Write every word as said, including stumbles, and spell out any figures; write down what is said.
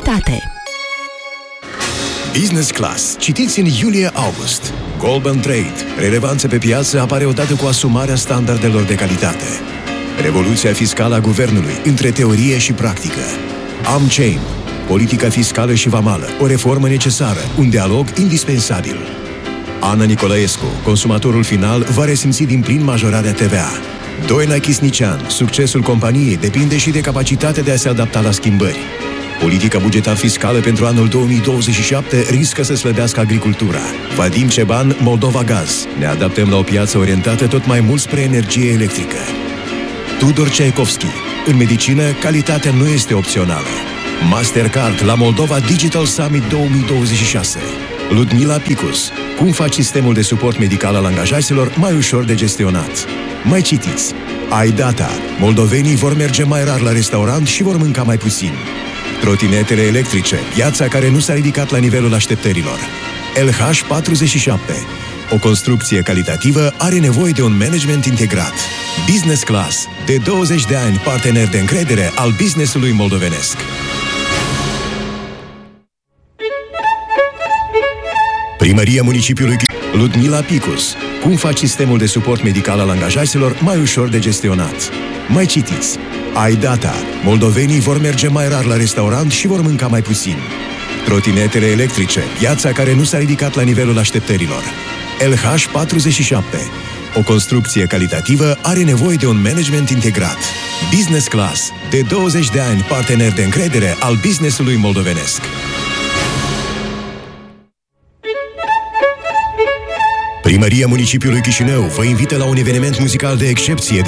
calitate. Business Class. Citiți în iulie-august. Goldman Trade. Relevanță pe piață apare odată cu asumarea standardelor de calitate. Revoluția fiscală a guvernului între teorie și practică. AmChain. Politica fiscală și vamală. O reformă necesară. Un dialog indispensabil. Ana Nicolaescu. Consumatorul final va resimți din plin majorarea T V A. Doina Chisnician. Succesul companiei depinde și de capacitatea de a se adapta la schimbări. Politica bugetar-fiscală pentru anul două mii douăzeci și șapte riscă să slăbească agricultura. Vadim Ceban, Moldova Gaz. Ne adaptăm la o piață orientată tot mai mult spre energie electrică. Tudor Ceaikovski. În medicină, calitatea nu este opțională. Mastercard la Moldova Digital Summit două mii douăzeci și șase. Ludmila Picus. Cum faci sistemul de suport medical al angajaților mai ușor de gestionat? Mai citiți. iData. Moldovenii vor merge mai rar la restaurant și vor mânca mai puțin. Trotinetele electrice. Piața care nu s-a ridicat la nivelul așteptărilor. L H patruzeci și șapte. O construcție calitativă are nevoie de un management integrat. Business Class. De douăzeci de ani partener de încredere al business-ului moldovenesc. Primăria Municipiului Ludmila Picus. Cum faci sistemul de suport medical al angajaților mai ușor de gestionat? Mai citiți. iData. Moldovenii vor merge mai rar la restaurant și vor mânca mai puțin. Trotinetele electrice. Piața care nu s-a ridicat la nivelul așteptărilor. L H patruzeci și șapte. O construcție calitativă are nevoie de un management integrat. Business Class. De douăzeci de ani partener de încredere al business-ului moldovenesc. Primăria Municipiului Chișinău vă invită la un eveniment muzical de excepție